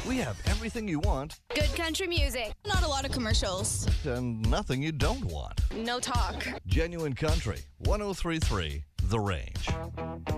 We have everything you want Good country music. Not a lot of commercials. and nothing you don't want. No talk. Genuine Country, 103.3 The Range.